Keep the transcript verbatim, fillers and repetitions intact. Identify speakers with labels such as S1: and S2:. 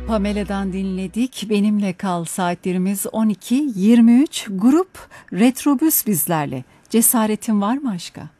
S1: Pamela'dan dinledik. Benimle kal, saatlerimiz on iki yirmi üç. Grup Retrobüs bizlerle. Cesaretin var mı aşka?